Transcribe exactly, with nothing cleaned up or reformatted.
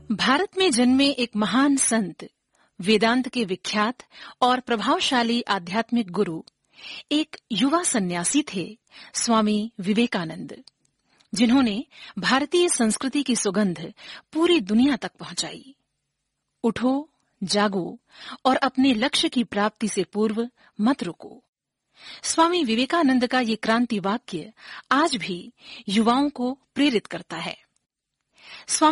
भारत में जन्मे एक महान संत, वेदांत के विख्यात और प्रभावशाली आध्यात्मिक गुरु, एक युवा सन्यासी थे, स्वामी विवेकानंद, जिन्होंने भारतीय संस्कृति की सुगंध पूरी दुनिया तक पहुंचाई। उठो, जागो और अपने लक्ष्य की प्राप्ति से पूर्व मत रुको। स्वामी विवेकानंद का ये क्रांति वाक्य आज भी युवाओं को प्रेरित करता है। स्वामी